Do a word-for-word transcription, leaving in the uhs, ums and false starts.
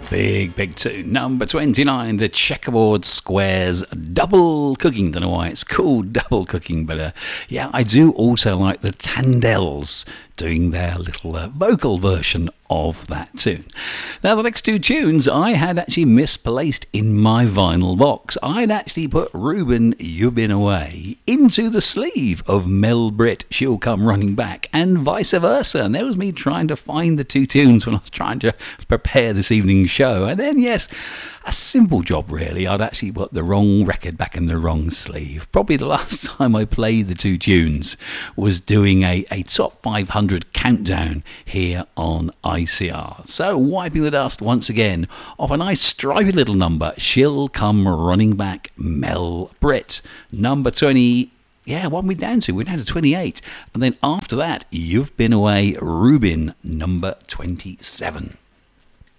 Big, big tune. Number twenty-nine, the Checkerboard Squares Double Cooking. Don't know why it's called Double Cooking, but uh, yeah, I do also like the Tandells doing their little uh, vocal version of that tune. Now, the next two tunes I had actually misplaced in my vinyl box. I'd actually put Ruben, You've Been Away into the sleeve of Mel Britt, She'll Come Running Back, and vice versa. And there was me trying to find the two tunes when I was trying to prepare this evening's show. And then, yes, a simple job really. I'd actually put the wrong record back in the wrong sleeve. Probably the last time I played the two tunes was doing a, a top five hundred countdown here on I C R. So wiping the dust once again off a nice stripy little number, She'll Come Running Back, Mel Britt. Number twenty, yeah, what are we down to? We're down to twenty-eight. And then after that, You've Been Away, Ruben, number twenty-seven.